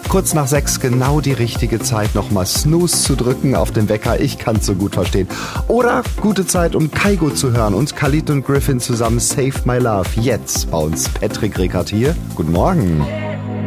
Kurz nach 6 genau die richtige Zeit, nochmal Snooze zu drücken auf den Wecker. Ich kann's so gut verstehen. Oder gute Zeit, um Kaigo zu hören und Khalid und Griffin zusammen Save My Love. Jetzt bei uns Patrick Rickert hier. Guten Morgen.